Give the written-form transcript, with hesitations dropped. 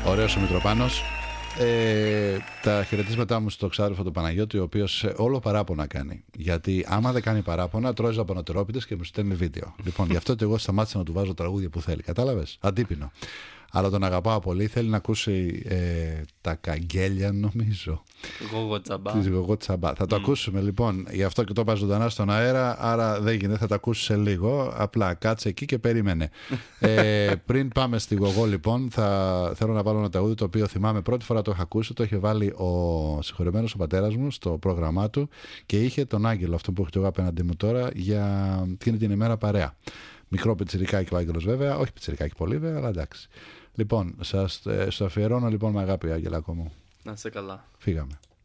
Ωραίος ο Μητροπάνος. Τα χαιρετίσματά μου στο ξάδερφο του Παναγιώτη, ο οποίος όλο παράπονα κάνει. Γιατί άμα δεν κάνει παράπονα, τρώει ζαμπονοτρόπιτες και μου στέλνει βίντεο. Λοιπόν, γι' αυτό και εγώ σταμάτησα να του βάζω τραγούδια που θέλει. Κατάλαβες? Αντίπινο. Αλλά τον αγαπάω πολύ. Θέλει να ακούσει τα καγγέλια, νομίζω. Της Γογό Τσαμπά. Θα το ακούσουμε λοιπόν. Γι' αυτό και το είπα ζωντανά στον αέρα. Άρα δεν γίνεται, θα το ακούσει σε λίγο. Απλά κάτσε εκεί και περίμενε. Πριν πάμε στη Γογό, λοιπόν, θέλω να βάλω ένα τραγούδι το οποίο θυμάμαι πρώτη φορά το είχα ακούσει. Το είχε βάλει ο συγχωρεμένος ο πατέρας μου στο πρόγραμμά του και είχε τον Άγγελο, αυτό που έχω εγώ απέναντι μου τώρα, για την ημέρα παρέα. Μικρό πιτσιρικάκι ο Άγγελος, βέβαια. Όχι πιτσιρικάκι πολύ, βέβαια, αλλά εντάξει. Λοιπόν, σας αφιερώνω λοιπόν με αγάπη, Άγγελακό μου. Να είσαι καλά. Φύγαμε.